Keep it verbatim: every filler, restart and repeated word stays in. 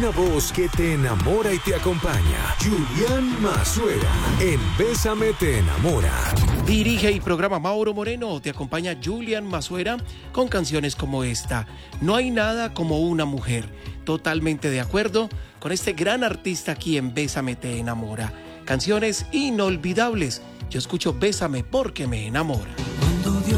Una voz que te enamora y te acompaña. Julián Mazuera en Bésame te enamora. Dirige y programa Mauro Moreno. Te acompaña Julián Mazuera con canciones como esta. No hay nada como una mujer. Totalmente de acuerdo con este gran artista aquí en Bésame te enamora. Canciones inolvidables. Yo escucho Bésame porque me enamora.